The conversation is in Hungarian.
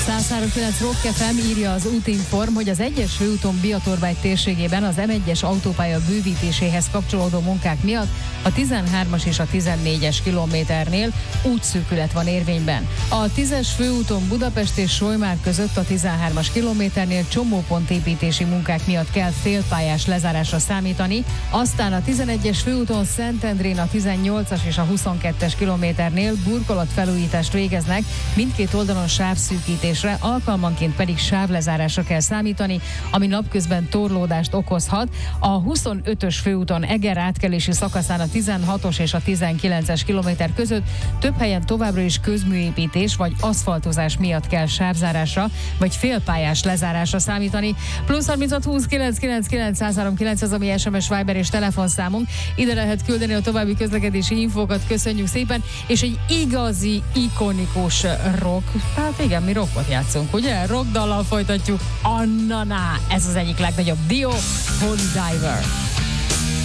103.9 Rock FM írja az Útinform, hogy az 1-es főúton Biatorbágy térségében az M1-es autópálya bővítéséhez kapcsolódó munkák miatt a 13-as és a 14-es kilométernél útszűkület van érvényben. A 10-es főúton Budapest és Solymár között a 13-as kilométernél csomópontépítési munkák miatt kell félpályás lezárásra számítani, aztán a 11-es főúton Szentendrén a 18-as és a 22-es kilométernél burkolatfelújítást végeznek, mindkét oldalon sávszűkítésre, alkalmanként pedig sávlezárásra kell számítani, ami napközben torlódást okozhat. A 25-ös főúton Eger átkelési szakaszán a 16-os és a 19-es kilométer között több helyen továbbra is közműépítés vagy aszfaltozás miatt kell sávzárásra vagy félpályás lezárásra számítani. Plusz 36 20 999 103 ez a mi SMS, Viber és telefonszámunk. Ide lehet küldeni a további közlekedési infókat, köszönjük szépen, és egy igazi, ikonikus rock, hát igen, mi rockot játszunk, ugye? Rockdallal folytatjuk. Anna, ez az egyik legnagyobb dió, Holy Diver.